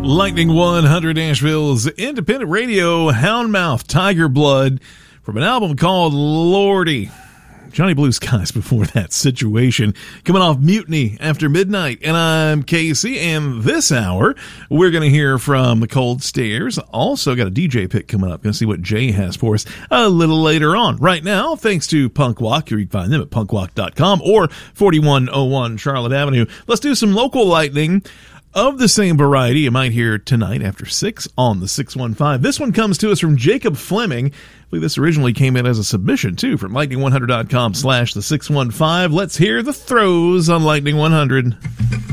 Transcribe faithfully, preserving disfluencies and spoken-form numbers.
Lightning one hundred, Nashville's independent radio, Houndmouth, Tiger Blood, from an album called Lordy. Johnny Blue Skies before that, Situation, coming off Mutiny After Midnight. And I'm Casey, and this hour, we're going to hear from the Cold Stairs. Also got a D J pick coming up. Going to see what Jay has for us a little later on. Right now, thanks to Punk Walk, you can find them at punk walk dot com or forty-one oh one Charlotte Avenue. Let's do some local lightning of the same variety you might hear tonight after six on the six one five. This one comes to us from Jacob Fleming. I believe this originally came in as a submission, too, from lightning one hundred dot com slash the six one five. Let's hear the throws on Lightning one hundred.